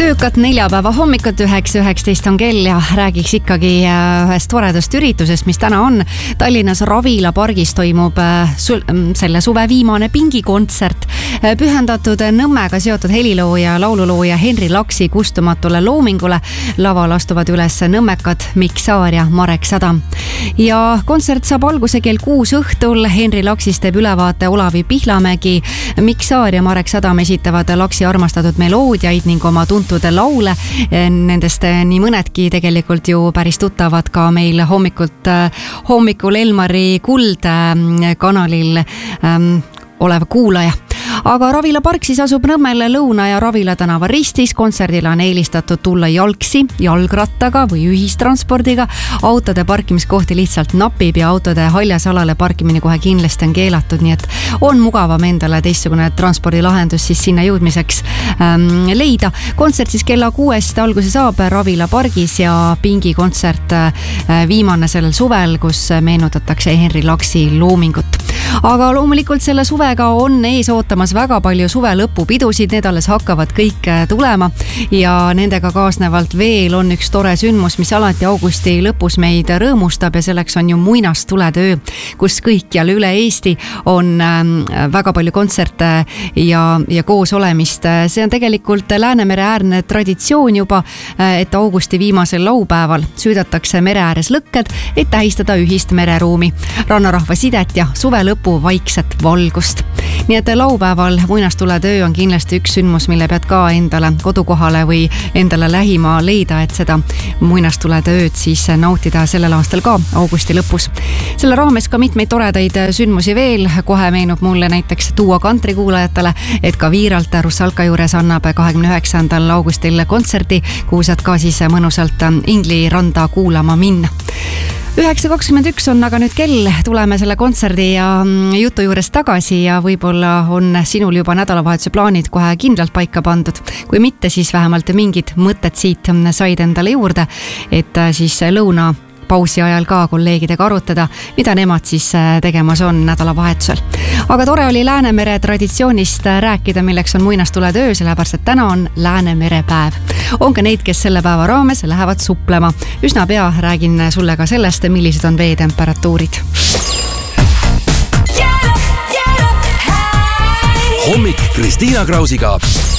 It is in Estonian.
Töökat neljapäeva hommikut 9.19 on kell ja räägiks ikkagi ühest toredast üritusest, mis täna on. Tallinnas Ravila pargis toimub selle suve viimane pingikontsert, pühendatud Nõmmega seotud helilooja, laululooja Henri Laksi kustumatule loomingule. Laval astuvad üles nõmmekad Mikk Saar ja Marek Sadam. Ja kontsert saab alguse kell 6 õhtul. Henri Laksist teeb ülevaate Olavi Pihlamägi. Mikk Saar ja Marek Sadam esitavad Laksi armastatud meloodiaid ning oma tuntud laule. Nendest nii mõnedki tegelikult ju päris tuttavad ka meil hommikul Elmari Kuld kanalil olev kuulaja. Aga Ravila park siis asub Nõmmel Lõuna ja Ravila tänava ristis. Kontserdile on eelistatud tulla jalgsi, jalgrattaga või ühistranspordiga. Autode parkimiskohti lihtsalt napib ja autode haljasalale parkimine kohe kindlasti on keelatud, nii et on mugavam endale teistsugune transpordilahendus siis sinna jõudmiseks leida. Kontsert siis kella 6 alguse saab Ravila pargis ja pingikontsert viimane sellel suvel, kus meenutatakse Henri Laksi loomingut. Aga loomulikult selle suvega on ees ootamas väga palju suve lõpupidusid, need alles hakkavad kõik tulema ja nendega kaasnevalt veel on üks tore sündmus, mis alati augusti lõpus meid rõõmustab ja selleks on ju muinastuletöö, kus kõikjal üle Eesti on väga palju kontserte ja koos olemist. See on tegelikult Läänemere äärne traditsioon juba, et augusti viimasel laupäeval süüdatakse mere ääres lõkked, et tähistada ühist mereruumi, rannarahva sidet ja suve lõpu vaikset valgust. Nii et laupäeval muinastuletöö on kindlasti üks sündmus, mille pead ka endale kodukohale või endale lähima leida, et seda muinastuletööd siis nautida sellel aastal ka augusti lõpus. Selle raames ka mitmeid toredaid sündmusi veel. Kohe meenub mulle näiteks tuua kantrikuulajatele, et ka Viiralt Russalka juures annab 29. augustil kontserti, kuhu saad ka siis mõnusalt Ingli randa kuulama minna. 9.21 on aga nüüd kell, tuleme selle kontserdi ja jutu juures tagasi ja võib-olla on sinul juba nädalavahetuse plaanid kohe kindlalt paika pandud. Kui mitte, siis vähemalt mingid mõtted siit said endale juurde, et siis lõunapausi ajal ka kolleegidega arutada, mida nemad siis tegemas on nädalavahetusel. Aga tore oli Läänemere traditsioonist rääkida, milleks on muinastuletöö, sellepärast et täna on Läänemere päev. On ka neid, kes selle päeva raames lähevad suplema. Üsna pea räägin sulle ka sellest, millised on veetemperatuurid. Hommik Kristiina Krausiga.